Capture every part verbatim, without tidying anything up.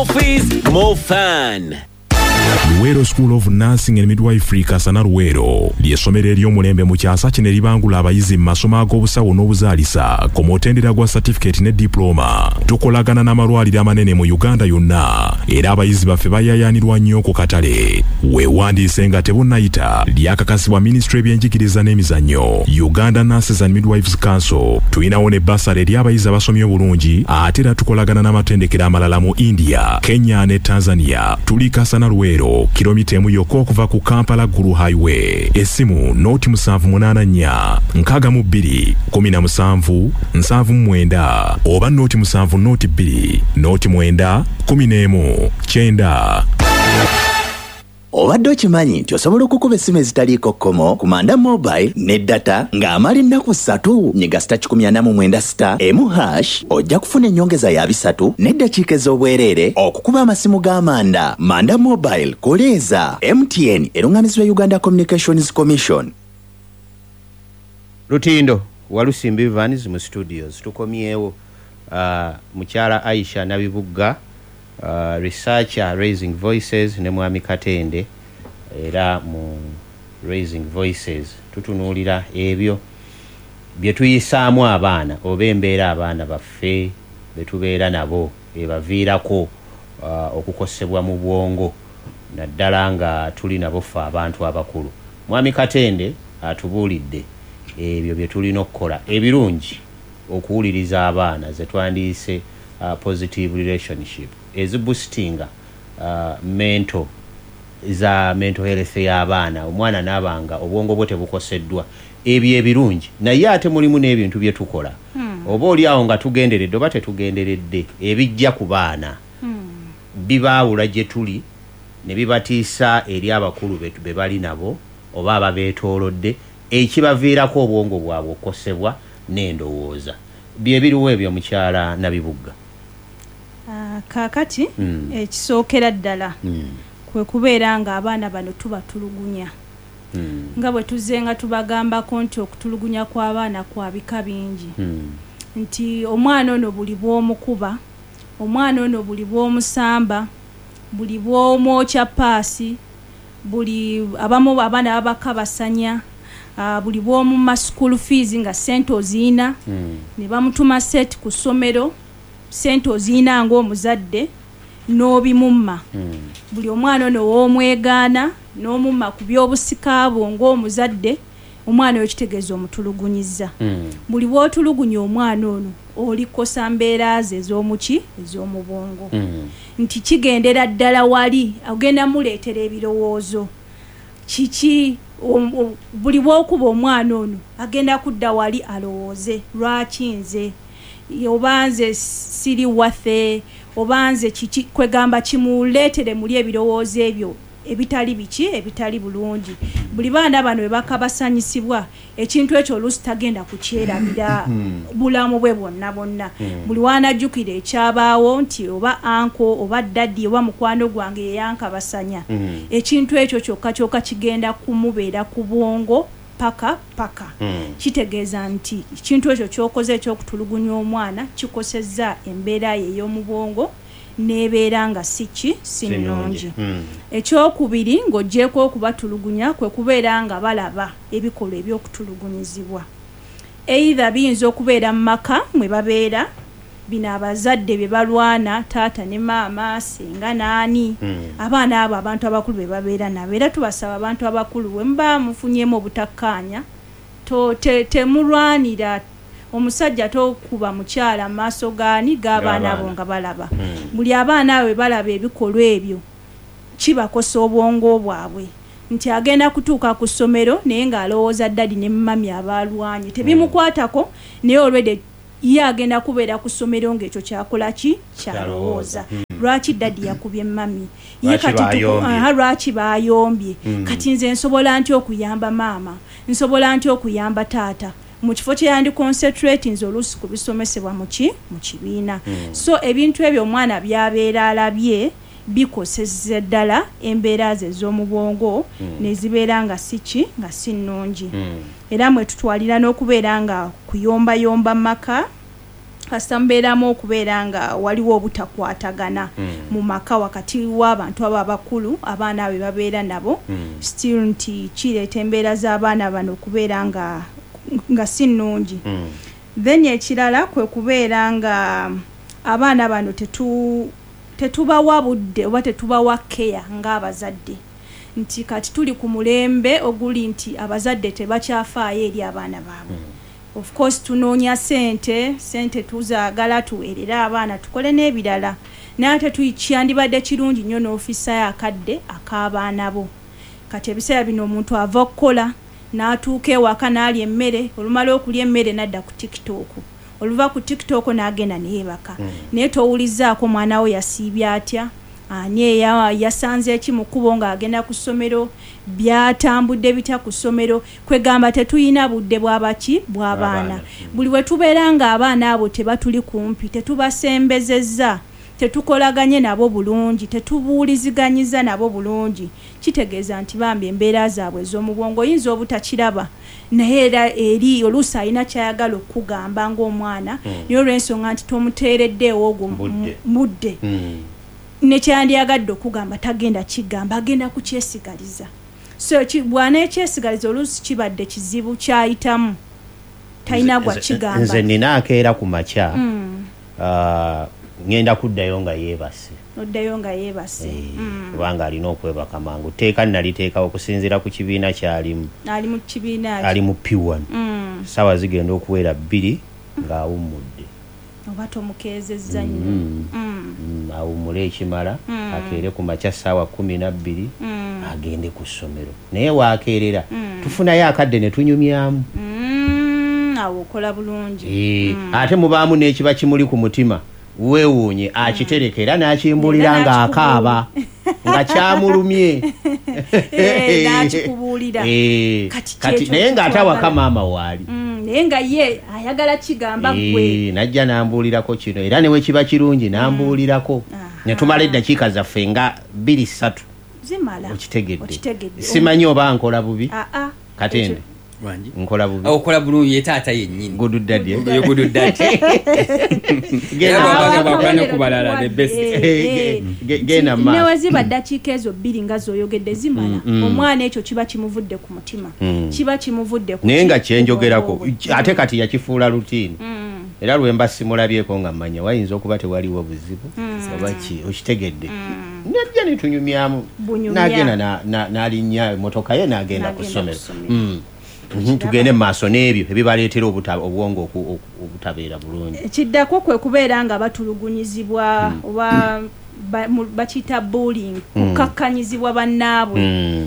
Fees, more fun. Luwero School of Nursing and Midwifery Kasana Luwero ly'essomero ery'omulembe mu kyasa kino eribangula abayizi mu masomo ag'obusawo n'obuzaalisa ku mutendera gwa certificate ne diploma. Tukolagana n'amalwaliro amanene mu Uganda yonna era abayizi baffe bayayaanirwa nnyo ku katale. Weewandiise nga tebunnayita lyakakasibwa Ministry y'ebyenjigiriza n'emizannyo, Uganda Nurses and Midwives Council. Tulinawo ne basale eri abayizi abasomye obulungi ate era tukolagana n'amatendekero amalala mu India, Kenya ne Tanzania. Tuli Kasana Luwero kilomita emu yokka okuva ku Kampala Gulu Highway. Essimu noti musanvu munaana nnya nkaaga mu bbiri kumi na musanvu nsanvu mu mwenda oba noti musanvu noti bbiri noti mwenda kumi n'emu kyenda. Obadde okimanyi nti osobola okukuba essimu ezitaliiko kkomo ku Manda Mobile ne data ng'amala ennaku ssatu nyiga sita kikumi ana mu mwenda sita emu hash ojja kufuna ennyongeza ya bisatu n'eddakiika ez'obwereere okukuba amasimu g'Amanda. Manda Mobile koleeza M T N eruŋŋamizibwa Uganda Communications Commission. Lutindo Walusimbi Vans mu studios tukomyewo uh, mukyala Aisha Nabibugga Uh, researcher Raising Voices ne Mwami Katende era mu Raising Voices tutunuulira ebyo bye tuyisaamu abaana oba embeera abaana baffe betubeera nabo ebaviirako uh, okukosebwa mu bwongo naddala nga tuli nabo ffe abantu abakulu. Mwami Katende atubuulidde ebyo bye tulina okukola ebirungi okuwuliriza abaana ze twandiise uh, positive relationship ezi boostinga uh, mental za mental health y'abaana omwana n'abanga obwongo bwe tebukoseddwa ebyo ebirungi naye ate mulimu n'ebintu bye tukola hmm. oba oli awo nga tugenderedde oba tetugenderedde ebijja ku baana hmm. bibaawula gye tuli ne bibatiisa eri abakulu betu be bali nabo oba ababeetoolodde ekibaviirako obwongo bwabwe okukosebwa n'endowooza. Bye biriwo ebyo mukyala Nabibugga. Uh, kakati mm. ekisookera ddala mm. kwe kubeera nga abaana bano tubatulugunya mm. nga bwe tuzze nga tubagambako nti okutulugunya kw'abaana kwa bika bingi mm. nti omwana ono buli bw'omukuba, omwana ono buli bw'omusamba, buli bw'omwokya paasi, buli abamu abaana babakabasanya, uh, buli bw'omumma school fees nga sente oziina mm. ne bamutuma set ku ssomero sente oziina ng'omuzadde n'obimumma mm. buli omwana ono w'omwegaana n'omumma ku by'obusika bwo ng'omuzadde omwana oyo kitegeeza omutulugunyiza mm. buli bw'otulugunya omwana ono olikosa mbeera ze ez'omuki ez'omubwongo mm. nti kigendera ddala wali agenda muleetera ebirowoozo kiki um, um, buli bw'okuba omwana ono agenda kudda wali alowooze lwaki nze obanze siri wathe obanze kiki kwegamba kimuleetere muli ebirowoozo ebyo ebitali biki ebitali bulungi. Buli baana bano bakabasanyisibwa ekintu ekyo oluusi tagenda kukyerabira bulamu bwe bwonna bwonna buli wanajjukira ekyabaawo nti oba anko oba daddi oba mukwano gwange yeyankabasanya ekintu ekyo kyokka kyokka kigenda kumubeera ku bwongo paka paka mm. kitegeeza nti kintu ekyo kyokoze ekyokutulugunya omwana kikosezza embeera ye y'omubwongo nebeera nga siki sinungi mm. ekyokubiri ng'oggyeko okubatulugunya kwe kubeera nga balaba ebikolwa ebyokutulugunyizibwa either biyinza okubeera mu maka mwe babeera bino abazadde be balwana taata ne maama singa naani mm. abaana abo abantu abakulu be babeera nabo era tubasaba abantu abakulu we muba mufunyemu obutakkaanya temulwanira te omusajja tokuba mukyala maaso gaani g'abaana abo nga balaba mm. buli abaana abo balaba ebikolwa ebyo kibakosa obwongo bwabwe nti agenda kutuuka ku ssomero naye ng'alowooza ddadi ne mami abalwanye tebimukwatako naye olwedde ye agenda kubeera ku ssomero ng'ekyo kyakola ki kyalowooza mm. lwaki ddadi yakubye mami ye kati lwaki bayombye mm. kati nze nsobola ntya okuyamba maama nsobola ntya okuyamba taata mu kifo kye yandi concentrate nze oluusi ku bisomesebwa mu ki mu kibiina mm. so ebintu ebyo omwana byabeera alabye bikosezza ddala embeera ze z'omubwongo mm. nezibeera nga siki nga si nnungi mm. era mwe tutwalira n'okubeera nga kuyombayomba maka kasita mbeeramu okubeera nga waliwo obutakwatagana mm. mu maka wakati w'abantu abo abakulu abaana abo babeera nabo mm. still nti kireeta embeera z'abaana bano okubeera nga nga si nnungi mm. then ekirala kwe kubeera nga abaana bano tetu tetubawa budde oba tetubawa keya ng'abazadde nti kati tuli ku mulembe oguli nti abazadde tebakyafaayo eri abaana baabwe mm. of course tunoonya sente sente tuzaagala tuweerera abaana tukole n'ebirala naye ate tukyandibadde kirungi nnyo n'ofiisa y'akadde ak'abaana bo kati ebiseera bino omuntu ava okukola n'atuuka ewaka n'alya emmere olumala okulya emmere n'adda ku tiktok oluva ku tiktok n'agenda neyeebaka mm. naye towulizaako mwana we yasiibye atya ani eya yasanze eki mu kkubo ng'agenda ku ssomero byatambudde bitya ku ssomero kwegamba tetuyina budde bw'abaki bw'abaana buli we tubeera ng'abaana abo tebatuli kumpi tetubasembezezza tetukolaganye nabo bulungi tetubuuliziganyiza nabo bulungi kitegeeza nti bambi embeera zaabwe ez'omubwongo oyinza obutakiraba naye era eri oluusi alina kyayagala okugamba ng'omwana mm. naye olw'ensonga nti tomuteereddeewo ogwo mudde mm. nekyandiyagadde okugamba tagenda kigamba agenda kukyesigaliza so bwana ekyesigaliza oluusi kibadde kizibu kyayitamu talina gwa kigamba nze nina akeera ku makya mm. uh, ngenda kuddayo nga yeebase oddayo nga yeebase kubanga alina okwebaka mangu teeka naliteekawo okusinziira ku kibiina kyalimu ali mu kibiina ali mu P one sawa zigenda okuwera bbiri ng'awummudde oba tomukeezezza nnyo awummule ekimala akeere ku makya ssaawa kumi na bbiri agende ku ssomero naye waakeerera tufunayo akadde ne tunyumyamu awo okola bulungi ate mubaamu n'ekiba kimuli ku mutima weewuunye akiterekera n'akimbulira ng'akaaba nga kyamulumye n'akikubuulira kati naye ng'atawaka maama waali naye nga ye ayagala kigamba gwe najja n'ambuulirako kino era ne we kiba kirungi n'ambuulirako ne tumala eddakiika zaffe nga bbiri ssatu okitegedde simanyi oba nkola bubi Katende wanji nkola bubi okola bulungi ye taata yennyini gudu daddy yo gudu daddy genda baba bakwana kubalala the best genda ma ne waziba dakiika ezo bbiri nga zoyogedde zimala omwana ekyo kiba kimuvudde ku mutima kiba kimuvudde ku naye nga kyenjogerako ate kati yakifuula routine era lwemba simulabyeko nga mmanya wayinza okuba tewaliwo buzibu oba ki okitegedde najja ne tunyumyamu n'agenda n'alinnya emmotoka ye n'agenda ku ssomero tugende maaso n'ebyo ebibaleetera obwongo obutabeera bulungi kiddako kwe kubeera nga batulugunyizibwa oba bakiyita bullying kukakkanyizibwa bannaabwe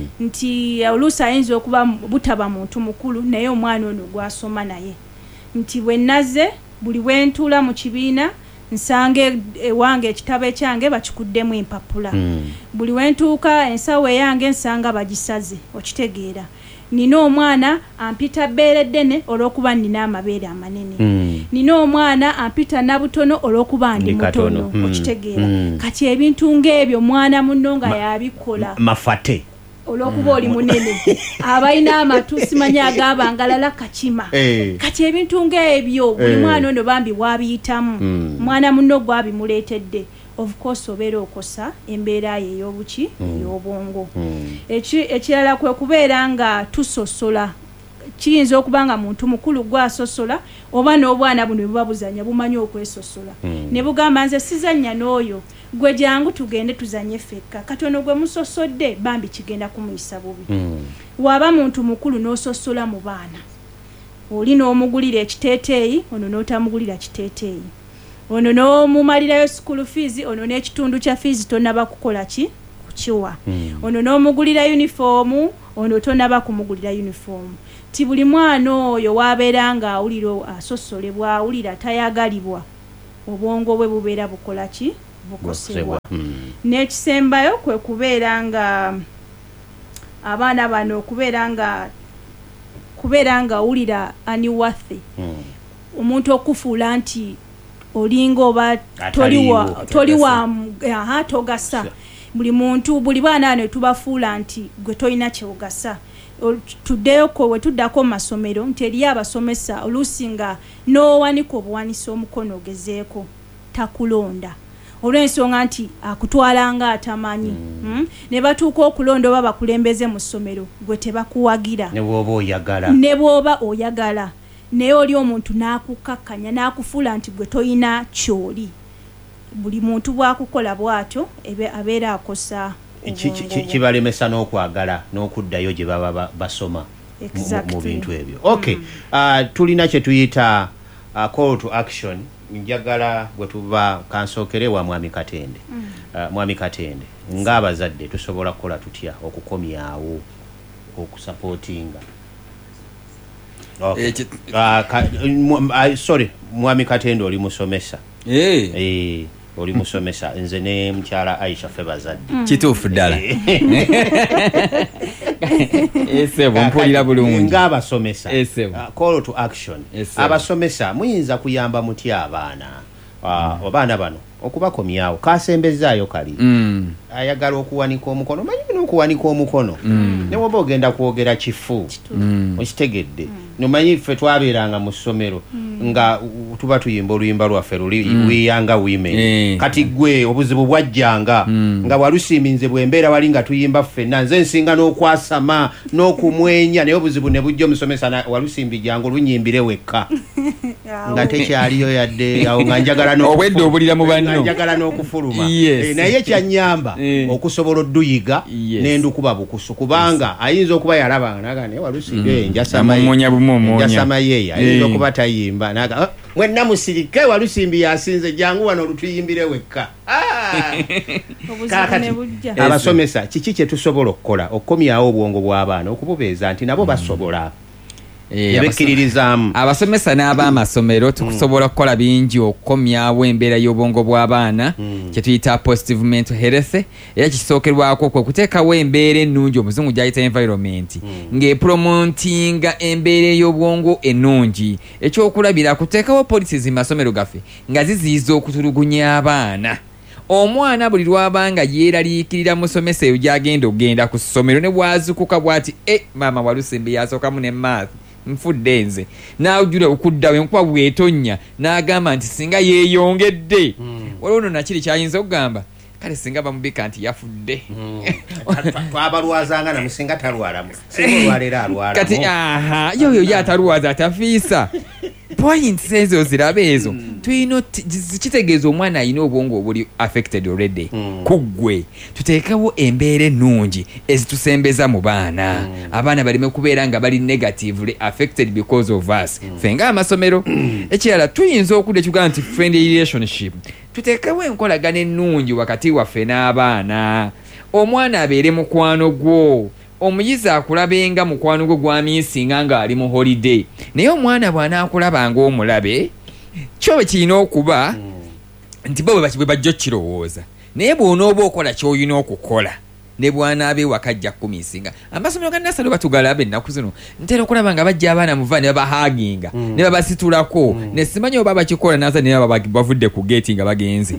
nti oluusi ayinza okuba butaba muntu mukulu naye omwana ono gwasoma naye nti bwe nazze buli wentuula mu kibiina nsange ewange ekitabo ekyange bakikuddemu empapula buli wentuuka ensawo eyange nsanga bagisaze okitegeera nina omwana ampita bbeere ddene olw'okuba nina amabeere amanene mm. nina omwana ampita nabutono olw'okuba ndi mutono mm. okitegeera mm. kati ebintu ng'ebyo mwana munno nga yabikola mafate olw'okuba oli munene abalina amatu simanyi agaabangalala kakima hey. Kati ebintu ng'ebyo buli hey. Mwana ono bambi bwabiyitamu mm. mwana munno gwabimuleetedde of course obeera okosa embeera ye ey'obuki mm. ey'obwongo mm. ekirala kwe kubeera nga tusosola kiyinza okuba nga muntu mukulu gwasosola oba n'obwana buno buba buzanya bumanyi okwesosola mm. ne bugamba nze sizanya n'oyo gwe jangu tugende tuzanye fekka katono gwe musosodde bambi kigenda kumuyisa bubi mm. waba muntu mukulu n'ososola mu baana oli n'omugulira ekiteeteeyi ono n'otamugulira kiteeteeyi ono n'omumalirayo school fees ono n'ekitundu kya fees tonaba kukola ki kukiwa mm. ono n'omugulira uniform ono tonaba kumugulira uniform ti buli mwana oyo wabeera nga awulira asosolebwa awulira tayagalibwa obwongo bwe bubeera bukola ki bukosebwa mm. n'ekisembayo kwe kubeera nga abaana bano kubeera nga kubeera nga awulira aniwathi mm. omuntu okufuula nti olinga oba toliwa toliwa aha togasa buli muntu buli baana ne tubafuula nti gwe toyina kyogasa tuddeyo ko we tuddako mu masomero nti eriyo abasomesa oluusi nga n'owanika obuwanisa omukono ogezeeko takulonda olw'ensonga nti akutwala nga atamanyi mm. mm? ne batuuka okulonda oba bakulembeze mu ssomero gwe tebakuwagira ne bw'oba oyagala ne bw'oba oyagala naye oli omuntu n'akukakkanya n'akufuula nti gwe toyina kyoli buli muntu bwakukola bw'atyo abeera akosa kibalemesa n'okwagala n'okuddayo gye baba basoma mu bintu ebyo. Okay, tulina kye tuyita call to action. Njagala bwe tuba kansookere wa Mwami Katende. Mwami Katende, ng'abazadde tusobola kukola tutya okukomyawo okusupportinga? Okay. Sorry, Mwami Katende oli musomesa. Eh. Oli musomesa nze ne mkyala Aisha Febazadde kituufu ddala esebo mpulira bulungi ng'abasomesa call to action abasomesa muyinza kuyamba mutya abaana abaana bano okubakomyawo kasembezaayo kali ayagala okuwanika omukono manyi n'okuwanika omukono ne bw'oba ogenda kwogera kifu okitegedde nomanyi ffe twabeeranga mu ssomero nga tuba tuyimba oluyimba lwaffe luyanga women kati gwe obuzibu bwajjanga nga walusiiminze bwembeera wali nga tuyimba ffenna nze nsinga n'okwasama n'okumwenya naye obuzibu ne bujja omusomesa walusimbi jangu lunyimbire wekka nga tekyaliyo yadde awo nga njagala obwedde obulira mu banno njagala n'okufuluma naye kyanyamba okusobola odduyiga n'endukuba bukusu kubanga ayinza okuba yalaba naga naye walusimbi njasama njasama yeya ayinza okuba tayimba naga mwenna musirike walusimbi yasinze jangu wano olutuyimbire wekka abasomesa kiki kye tusobola okukola okukomyawo obwongo bw'abaana okububeeza nti nabo basobola abasomesa n'ab'amasomero tukusobola kukola bingi okukomyawo embeera y'obwongo bw'abaana kye tuyita positive mental health era kisookerwako kwe kuteekawo embeera ennungi omuzungu gy'ayita environment ng'epromotinga embeera ey'obwongo ennungi ekyokulabira kuteekawo policies mu masomero gaffe nga ziziyiza okutulugunya abaana omwana buli lwabanga yeeraliikirira musomesa eyo gy'agenda okgenda ku ssomero ne bwazukuka bw'ati e maama walusimbi yasookamu ne math nfudde nze n'ajula okuddawo enkuba bw'etonnya n'agamba nti singa yeeyongedde waliwo no nakiri kyayinza okugamba kale singa bamubika nti yafudde twabalwazanga namusinga talwalamu singa olwaleero alwalamu kati aha yoyo yatalwaza atafiisa points ezo zirabe ezo tuyina kitegeeza omwana ayina obwongo obuli affected already kuggwe tuteekawo embeera ennungi ezitusembeza mu baana abaana baleme kubeera nga bali negatively affected because of us ffe ng'amasomero ekirala tuyinza okudda ekigamba nti friendly relationship tuteekawo enkolagana ennungi wakati waffe n'abaana omwana abeere mukwano gwo omuyizi akulabenga mukwano gwo gwamiisinga ng'ali mu holiday naye omwana bw'anaakulaba ng'omulabe kyo bwe kirina okuba nti bo bwe bajja okukirowooza naye bw'onooba okola ky'olina okukola ne bwanaabe wakajja kumiisinga amasomero ga nasalo batugala ennaku zino ntera okulaba nga bajja abaana muva ne babahaginga ne babasitulako ne simanyi oba bakikola naza ne bavudde ku geeti nga bagenze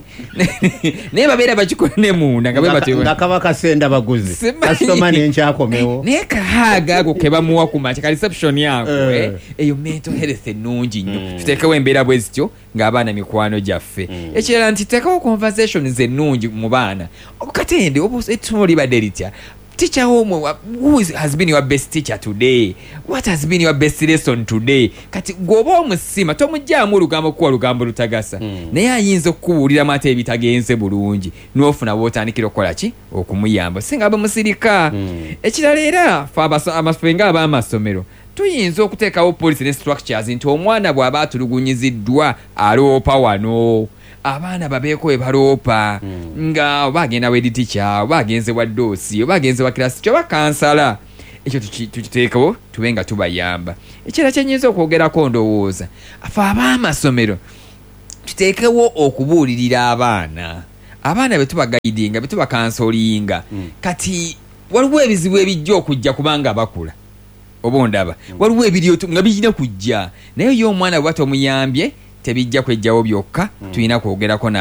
naye babeera bakikola ne munda nga nga kaba kasenda baguzi kasoma n'enkyakomewo naye kahaaga ago ke bamuwa ku makya ka reception yako eyo mental health ennungi nnyo tuteekawo embeera bwe zityo ng'abaana mikwano gyaffe ekirala nti tuteekawo conversations ennungi mu baana Katende ettumo libadde litya teacher who has been your best teacher today, what has been your best lesson today, kati goba omusima tomujjaamu olugambo kuwa lugambo lutagasa naye ayinza okukubuuliramu ate ebitagenze bulungi n'ofuna bw'otandikira okukola ki okumuyamba singa bamusirika ekirala era ffe ng'ab'amasomero tuyinza okuteekawo policy ne structures nti omwana bw'aba atulugunyiziddwa aloopa wano abaana babeeko we baloopa nga bagenda wedi teacher bagenze wa doosi bagenze wa class kyo bakansala ekyo tukiteekawo tube nga tubayamba ekirala kyenyinza okwogerako ndowooza afe ab'amasomero tuteekewo okubuulirira abaana abaana be tubagayidinga be tubakansolinga kati waliwo ebizibu ebijja okujja kubanga bakula oba ondaba waliwo ebiryo nga birina kujja naye yo omwana bwe tomuyambye tebijja kwejjawo byokka tulina kwogerako nabo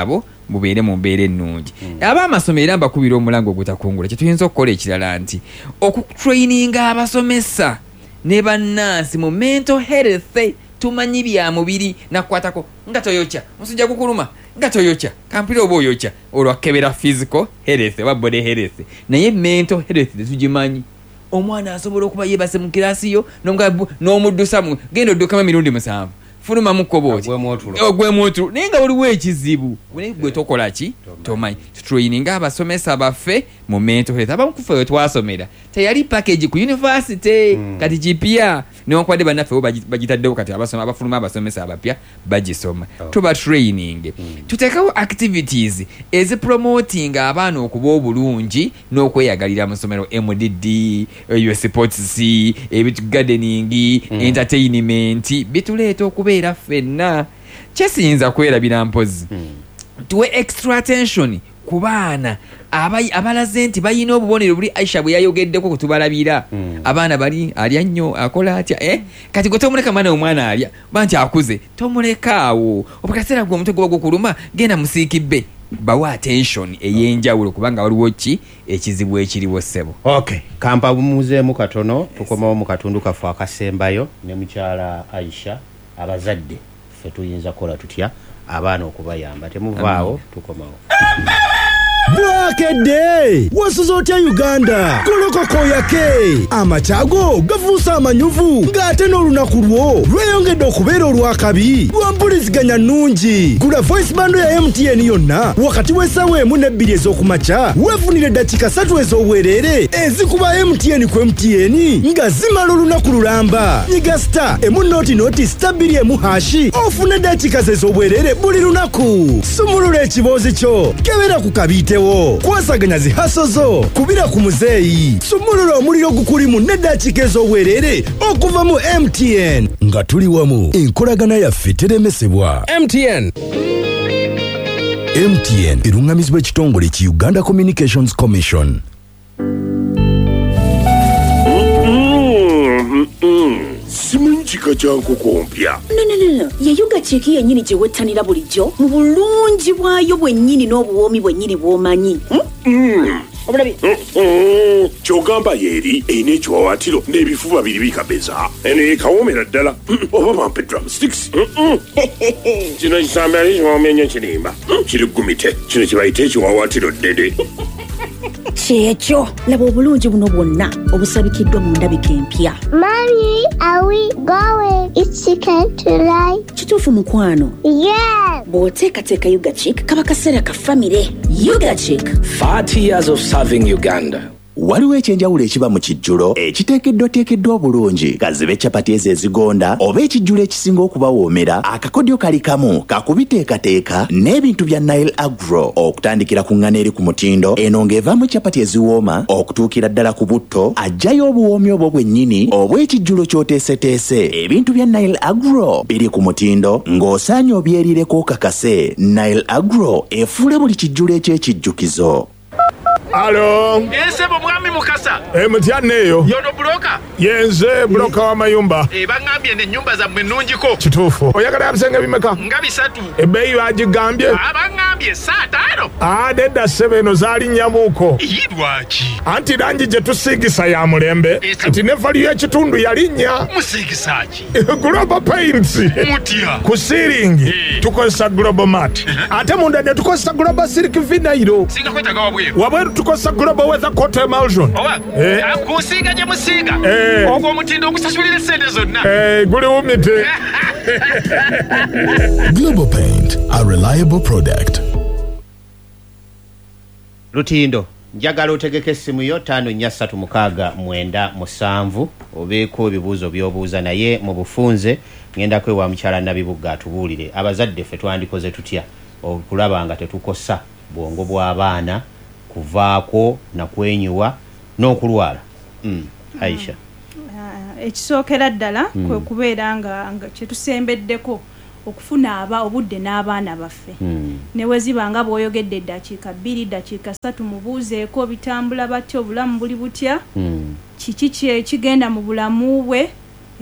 bubeere mu mbeera ennungi. Ab'amasomero era mbakubira omulango ogutakungula kye tuyinza okukola ekirala nti okutraininga abasomesa ne bannansi mu mental health. Tumanyi bya mubiri nakwatako nga toyokya musujja kukuluma nga toyokya kampira oba oyokya olwakebera physical health oba body health naye mental health tetugimanyi. Omwana asobola okuba yeebase mu kirasi yo n'omuddusamu genda oddukama emirundi musanvu fuluma mu kkobooti ogw'emwotulo naye nga waliwo ekizibu gwe tokola ki tomanyi. Tutraining abasomesa baffe mu mental health. Abamu kufe we twasomera teyali package ku university kati gipya newankubadde bannaffe bo bagitaddewo kati abasoma abafuluma abasomesa abapya bagisoma. Tuba training tuteekawo activities ezipromoting abaana okuba obulungi n'okweyagalira mu ssomero. M D D, sports, ebitu gardening, entertainment bituleeta okubeera ffenna kyesiyinza kwerabira mpozi. Tuwe extra attention ku baana abalaze nti bayina obubonero buli Aisha bwe yayogeddeko ku tubalabira. Abaana bali alya nnyo akola atya eh kati gwe tomuleka mwana omwana alya banti akuze tomulekaawo obukasera gwe omutwe gwa gukuluma genda musiikibbe bawa attention ey'enjawulo kubanga waliwo ki ekizibu ekiriwo ssebo. Okay, kampa bumuzeemu katono tukomawo mu katundu kafu akasembayo ne mukyala Aisha abazadde ffe tuyinza kola tutya abaana okubayamba temuvaawo tukomawo. Bwakedde wasuzotya Uganda kolokoko yake amachago gavuusa amanyuvu ng'ate n'olunaku lwo lweyongedde okubeera olwakabi lwampuliziganya nnungi. Gula voice bando ya M T N yonna wakati w'essaawa emu n'ebbiri ez'okumakya weefunire eddakiika ssatu ez'obwereere ezikuba M T N ku M T N nga zimala olunaku lulamba. Nyiga star emu noti noti star bbiri emu hashi ofune eddakiika ze ez'obwereere buli lunaku. Sumulula ekiboozi kyo kebera ku kabiite kwasaganya zihaso zo kubira ku muzeeyi. Sumulula omuliro gukulimu n'eddakiika ez'obwereere okuva mu M T N nga tuli wamu enkolagana yaffe teremesebwa. M T N M T N erungamizibwa ekitongole ki Uganda Communications Commission. Simanyi kika kya nkoko mpya. No no no no, ye Yuga Chick yennyini gye wettanira bulijjo mu bulungi bwayo bwennyini n'obuwoomi bwennyini bw'omanyi. Mm. Obulabi. Kyogamba yeeri eyina ekiwawaatiro n'ebifuba biri bikabeza. Eno ekawoomera ddala oba bampe drumsticks. Kino kisambe ali kiwoomenye kirimba. Kiri gumite kino kibayita ekiwawaatiro ddede. Kyekyo laba obulungi buno bwonna obusabikiddwa mu ndabika empya. Mommy, are we going? It's chicken tonight. Kituufu mukwano? Yes. Bw'oteekateeka Yuga Chick kaba kaseera ka famire. Yuga Chick, forty years of serving Uganda. Waliwo ekyenjawulo ekiba mu kijjulo ekiteekeddwa teekeddwa obulungi kazibe capati ezo ezigonda oba ekijjulo ekisinga okubawoomera akakodyo kali kamu kakubiteekateeka n'ebintu bya Nile Agro okutandikira ku ŋŋana eri ku mutindo eno ng'evaamu capati eziwooma okutuukira ddala ku butto ajjayo obuwoomi obwo bwennyini obw'ekijjulo ky'oteeseteese. Ebintu bya Nile Agro biri ku mutindo ng'osaanye obyerireko kakase. Nile Agro efuula buli kijjulo eky'ekijjukizo. Alo. Ensebo mwami Mukasa. E mutyanne eyo. Yono bloka. Yenze bloka wa mayumba. E bangambye ne nyumba za mwenunjiko. Kituufu. Oyagala bisenge bimeka? Nga bisatu. Ebbeeyi bagigambye? Abangambye saa taano. Ah, nedda ssebo eno zaali nnyamuuko. Lwaki? Anti langi gye tusiigisa ya mulembe. Nti ne valiyo ekitundu yalinnya. Musiigisa ki? Global Paints. Mutya. Ku siiringi tukozesa Global Mat. Ate munda ne tukozesa Global Silk Vinyl. Singa kwetaga wabweru. Wabweru tukozesa Global Weather Coat Emulsion. Owa. Eh. Kusiiga gye musiiga. Eh. Ogwo omutindo okusasulira ssente zonna. Eh, guli wumite. Global Paint, a reliable product. Lutindo njagala otegeke essimu yo ttaano nnya ssatu mukaaga mwenda musanvu obeeko ebibuuzo by'obuuza naye mu bufunze ngenda kwewa mukyala Nabibuga atubuulire abazadde ffe twandikoze tutya okulaba nga tetukosa bwongo bw'abaana kuvaako na kwenyuwa n'okulwala. Mm. Aisha. Uh, ekisookera ddala mm. kwe kubeera nga, nga kyetusembeddeko okufuna aba obudde n'abaana baffe. Mm. Ne weziba nga bw'oyogedde eddakiika bbiri ddakiika ssatu mubuuzeeko bitambula batya obulamu buli butya. Mm. Kiki kye kigenda mu bulamu bwe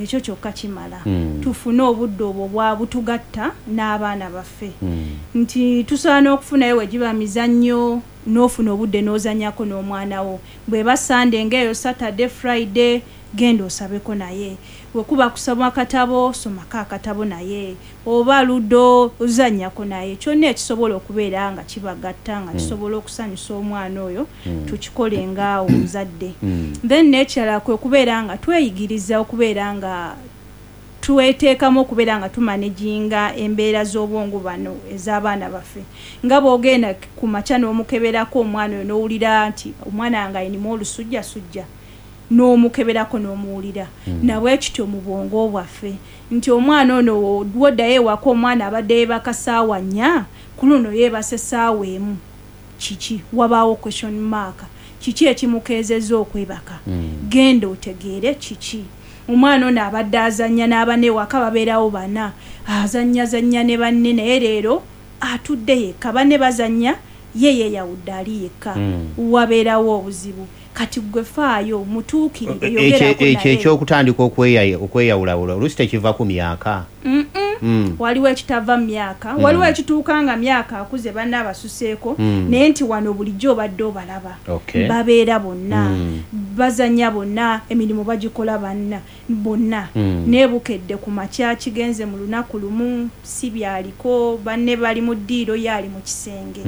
ekyo kyokka kimala Mm. tufune obudde obwo bwa butugatta n'abaana baffe Mm. nti tusaana okufunayo wegiba mizannyo n'ofuna obudde n'ozanyako n'omwana wo bwe basande ng'eyo Saturday Friday genda osabeko naye wekuba kusoma akatabo somako akatabo naye oba ludo ozanyako naye kyonna ekisobola okubeera nga kibagatta nga kisobola okusanyusa omwana oyo tukikole nga omuzadde then nekirala kwe kubeera nga tweyigiriza okubeera nga tuweteekamu okubeera nga tumanejinga embeera z'obwongo bano ez'abaana baffe nga bw'ogenda ku makya n'omukeberako omwana oyo n'owulira nti omwana wange ayinimu olusujja sujja n'omukeberako n'omuwulira nabwe ekityo mu bwongo bwaffe nti omwana ono dwoddayo ewaka omwana abadde yeebaka ssaawa nnya ku luno yeebase ssaawa emu kiki wabaawo question mark kiki ekimukeezezza okwebaka genda otegeere kiki omwana ono abadde azannya n'abane ewaka babeerawo bana azannyazannya ne banne naye leero atudde yekka banne bazannya ye yeeyawudde ali yekka wabeerawo obuzibu kati gwe faayo mutuukirire yogerako naye ekyo ekyokutandika okweyawulawula oluusi tekiva ku myaka waliwo ekitava mu myaka waliwo ekituuka nga myaka akuze banna abasuseeko naye nti wano bulijjo obadde obalaba babeera bonna bazanya bonna emirimu bagikola banna bonna neebukedde ku makya kigenze mu lunaku lumu si byaliko banne bali mu ddiiro yaali mu kisenge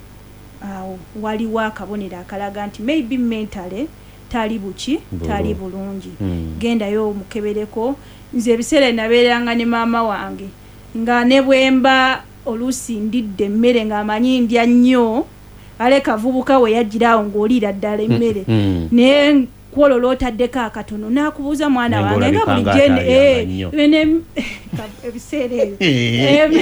awo waliwo akabonero akalaga nti maybe mentally tali buki tali bulungi gendayo omukebereko nze ebiseera nabeeranga ne maama wange nga ne bwemba oluusi ndidde emmere ng'amanyi ndya nnyo ale kavubuka we yagiraawo ng'oliira ddala emmere naye kwololo otaddeko akatono n'akubuuza mwana wange nga bulijjo ebiseera ebyo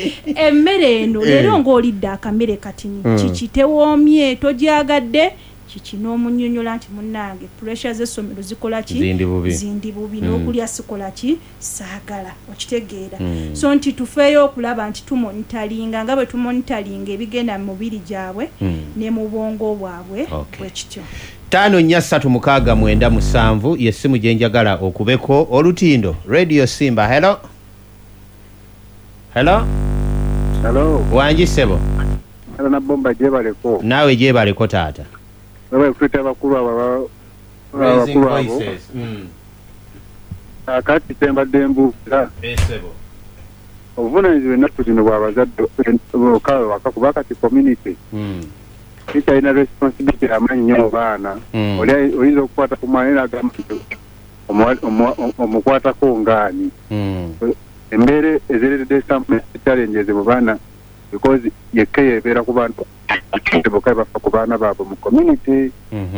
emmere eno leero ng'olidde akamere katini kiki tewoomye togyagadde kiki n'omunnyonnyola nti munnange pressure z'essomero zikola ki zindi bubi n'okulya sikola ki saagala okitegeera so nti tufeeyo okulaba nti tumonitalinga nga bwe tumonitalinga ebigenda mu mubiri gyabwe ne mu bwongo bwabwe bwekityo tano nnya ssatu mukaaga mwenda musanvu yessimu gye njagala okubeko olutindo radio Simba. Hello hello hello wangi sebo hello na bomba gyebaleko naawe gyebaleko taata wewe kuita bakulu aba Raising Voices akati temba dembu sebo obuvunanyizibwa ennaku zino bw'abazadde okawe waka kuba kati community kitalina responsibility amanyi nnyo mu baana oyinza okukwata ku mwana era agamba nti omukwatako ngaani embeera ezireetedde some challenges mu baana because yekka yeebeera ku bantu boka bafa ku baana baabwe mu community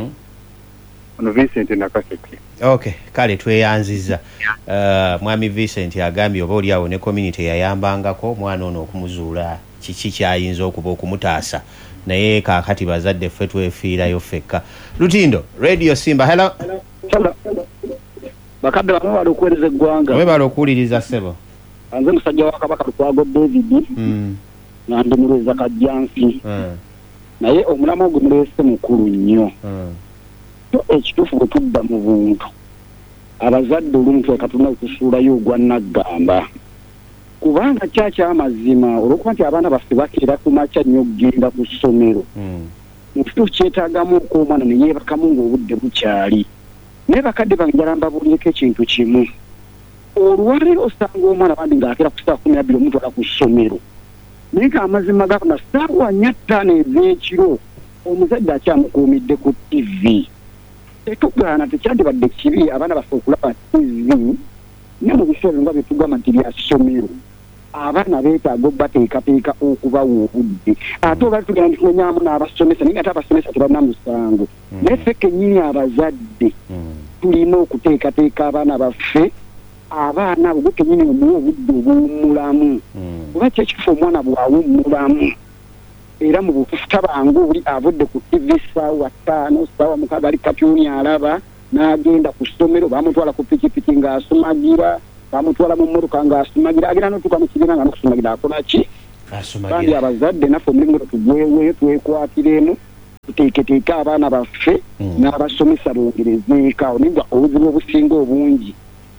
ono Vincent Nakaseke. Okay, kale tweyanziza uh, mwami Vincent agambye oba oliawo ne community yayambangako mwana ono okumuzuula kiki kyayinza okuba okumutaasa naye kaakati bazadde ffe twefiirayo ffekka. Lutindo radio Simba. Hello hello bakadde bamwe bali okuweereza eggwanga we bali okuwuliriza ssebo nze musajja wa Kabaka Lukwago David mm. nga ndi mulweza kajjansi mm. naye omulamu ogwo muleese mukulu nnyo mm. so ekituufu bwe tudda mu buntu abazadde olumu tweka tulina okusuulayo ogwa naggamba kubanga kyakyamazima olwokuba nti abaana baffe bakeera ku makya nnyo okugenda ku ssomero mu kituufu kyetaagamu ok'omwana ne yeebakamu ng'obudde bukyali naye bakadde bange njala mbabuulireko ekintu kimu olwaleero osanga omwana bandi ng'akeera ku ssaawa kumi nabbiri omutwala ku ssomero naye ng'amazima gakona ssaawa nnya ttaano ez'ekiro omuzadde akyamukuumidde ku ttivi tetugaana tekyandibadde kibi abaana baffe okulaba ttivi ne mu biseera nga bye tugamba nti bya ssomero abaana beetaaga okubateekateeka okubawa obudde ate oba tugenda nti tumenyaamu n'abasomesa naye ate abasomesa tebalina musango naye ffe kennyini abazadde tulina okuteekateeka abaana baffe abaana abo kennyini omuwa obudde obw'omulamu oba kyekifo omwana bw'awummulamu era mu bufufu tabangu buli avudde ku ttivi ssaawa ttaano ssaawa mukaaga ali katyuni alaba n'agenda ku ssomero bamutwala ku pikipiki ng'asumagira bamutwala mu mmotoka ng'asumagira agenda n'otuuka mu kibiina nga n'okusumagira akola ki kandi abazadde naffe omulimu gwe tugweweyo twekwatiremu tuteeketeeke abaana baffe n'abasomesa bongerezeeko awo nibwa obuzibu obusinga obungi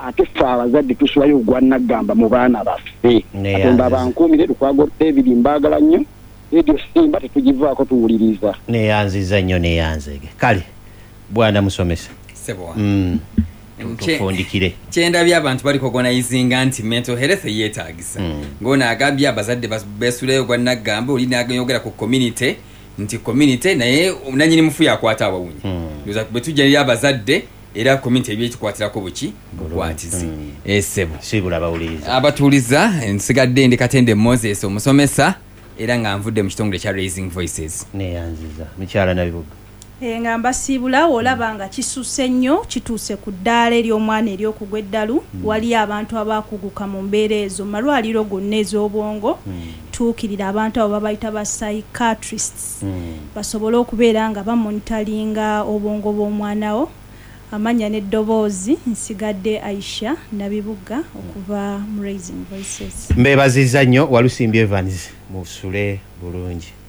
ate ffe abazadde tusulayo ogwa naggamba mu baana baffe katonda bankuumire Lukwago David mbaagala nnyo radio Simba tetugivaako tuwuliriza neyanziza nnyo neyanzege kale bwana musomesa sebo mm. Tufundikire kyendabye abantu bali organizinga nti mental health yeetaagisa mm. ng'ono agambye abazadde besuleyo gwa naggamba oli n'agayogera ku community nti community naye nanyini mufu yakwata abawunyi ndoza mm. betujja abazadde era community ebyekikwatirako buki bukwatizi mm. esebo sibula bawuliriza abatuuliza nsigadde ndi Katende Moses omusomesa era nga nvudde mu kitongole kya Raising Voices neyanziza mukyala Nabibuga e nga mbasibula olaba nga kisuse nnyo kituuse ku ddaala ery'omwana ery'okugwa eddalu mm. wali abantu abakuguka mu mbeera ezo malwaliro gonna ez'obwongo mm. tuukirira abantu abo babayita ba psychiatrists mm. basobole okubeera nga bamonitalinga obwongo bw'omwana wo amanya n'eddoboozi nsigadde Aisha Nabibuga okuva mu Raising Voices mbebaziza nnyo Walusimbi Evans musule bulungi.